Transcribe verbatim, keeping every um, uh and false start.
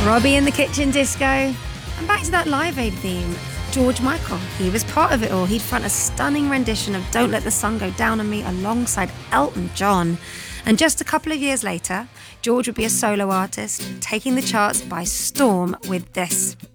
Robbie and the Kitchen Disco. And back to that Live Aid theme. George Michael, he was part of it all. He'd front a stunning rendition of Don't Let the Sun Go Down on Me alongside Elton John. And just a couple of years later, George would be a solo artist, taking the charts by storm with this.